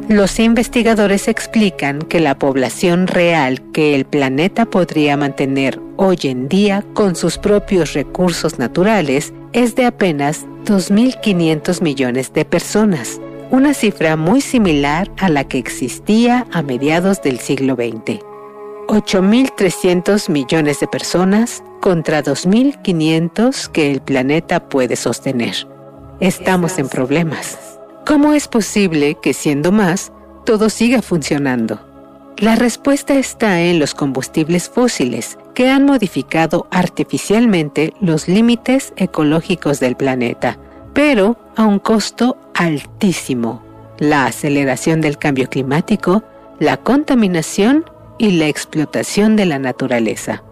Los investigadores explican que la población real que el planeta podría mantener hoy en día con sus propios recursos naturales es de apenas 2.500 millones de personas, una cifra muy similar a la que existía a mediados del siglo XX. 8.300 millones de personas contra 2.500 que el planeta puede sostener. Estamos en problemas. ¿Cómo es posible que, siendo más, todo siga funcionando? La respuesta está en los combustibles fósiles, que han modificado artificialmente los límites ecológicos del planeta, pero a un costo altísimo: la aceleración del cambio climático, la contaminación y la explotación de la naturaleza.